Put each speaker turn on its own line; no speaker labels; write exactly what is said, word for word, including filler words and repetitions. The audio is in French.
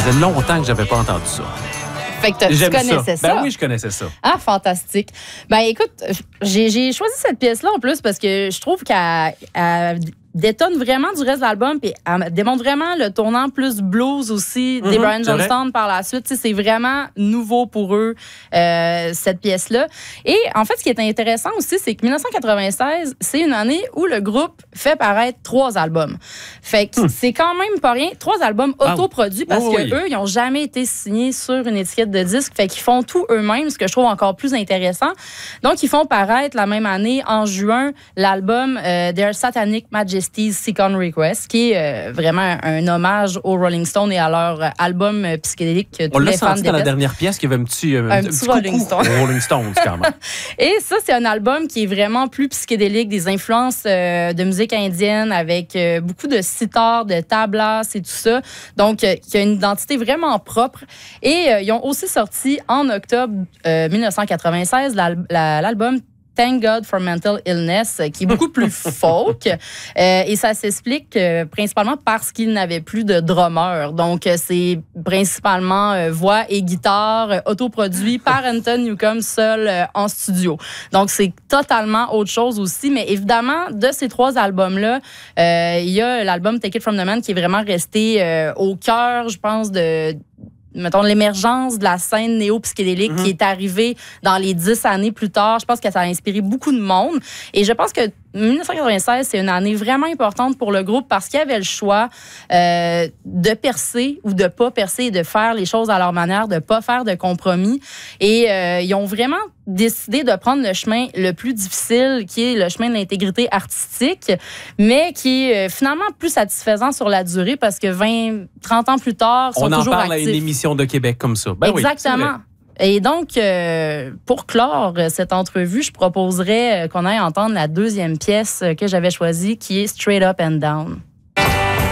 faisait longtemps que j'avais pas entendu ça.
Fait que tu connaissais ça.
Ben oui, je connaissais ça.
Ah, fantastique. Ben écoute, j'ai, j'ai choisi cette pièce-là en plus parce que je trouve qu'elle elle détonne vraiment du reste de l'album puis elle démontre vraiment le tournant plus blues aussi des mm-hmm, Brian Jonestown par la suite. Tu sais, c'est vraiment nouveau pour eux, euh, cette pièce-là. Et en fait, ce qui est intéressant aussi, c'est que dix-neuf cent quatre-vingt-seize, c'est une année où le groupe fait paraître trois albums. Fait que mm. c'est quand même pas rien. Trois albums autoproduits parce oh, que oui. eux, ils n'ont jamais été signés sur une étiquette de disque. Fait qu'ils font tout eux-mêmes, ce que je trouve encore plus intéressant. Donc, ils font paraître la même année, en juin, l'album euh, Their Satanic Majesty's Second Request, qui est euh, vraiment un, un hommage aux Rolling Stones et à leur euh, album euh, psychédélique que tous
On
les
l'a
fans
senti dans la dernière pièce qu'il y avait un petit, euh,
un
un
petit,
petit
Rolling Stones.
Rolling Stones, quand même.
Et ça, c'est un album qui est vraiment plus psychédélique, des influences euh, de musique indienne avec euh, beaucoup de sitars, de tablas et tout ça. Donc, euh, qui a une identité vraiment propre. Et euh, ils ont aussi sorti en octobre euh, dix-neuf cent quatre-vingt-seize l'al- la, l'album Thank God for Mental Illness, qui est beaucoup plus folk. Euh, et ça s'explique euh, principalement parce qu'il n'avait plus de drummer. Donc, euh, c'est principalement euh, voix et guitare euh, autoproduit par Anton Newcombe seul euh, en studio. Donc, c'est totalement autre chose aussi. Mais évidemment, de ces trois albums-là, euh, il y a l'album Take It From The Man qui est vraiment resté euh, au cœur, je pense, de... mettons, l'émergence de la scène néo-psychédélique mm-hmm. qui est arrivée dans les dix années plus tard. Je pense que ça a inspiré beaucoup de monde. Et je pense que dix-neuf cent quatre-vingt-seize, c'est une année vraiment importante pour le groupe parce qu'il y avait le choix euh, de percer ou de pas percer et de faire les choses à leur manière, de pas faire de compromis. Et euh, ils ont vraiment décidé de prendre le chemin le plus difficile, qui est le chemin de l'intégrité artistique, mais qui est euh, finalement plus satisfaisant sur la durée parce que vingt, trente ans plus tard, ils sont
On
toujours
en parle
actifs.
à une émission de Québec comme ça. Ben
Exactement.
Oui,
et donc, euh, pour clore cette entrevue, je proposerais qu'on aille entendre la deuxième pièce que j'avais choisie, qui est Straight Up and Down.